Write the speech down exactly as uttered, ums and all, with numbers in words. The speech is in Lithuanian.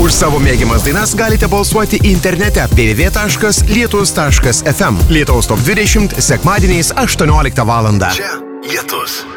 Už savo mėgiamas dainas galite balsuoti internete w w w taškas lietus taškas f m. Lietuvos top dvidešimt sekmadieniais aštuonioliktą valandą. Čia Lietus.